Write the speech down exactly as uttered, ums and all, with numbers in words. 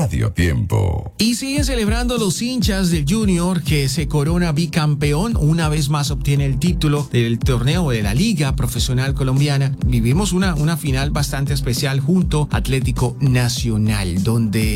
Radio Tiempo. Y siguen celebrando los hinchas del Junior, que se corona bicampeón. Una vez más obtiene el título del torneo de la Liga Profesional Colombiana. Vivimos una, una final bastante especial junto a Atlético Nacional, donde